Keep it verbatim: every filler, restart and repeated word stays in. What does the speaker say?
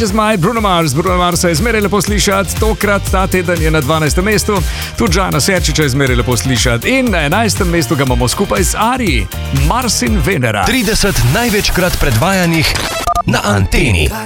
Righteous Mind, Bruno Mars. Bruno Marsa je zmeraj lepo slišati, tokrat ta teden je na dvanajstem mestu, tudi Žana Serčiča je zmeraj lepo slišati in na enajstem mestu ga imamo skupaj z Ari, Mars in Venera. trideset največkrat predvajanih na Anteni.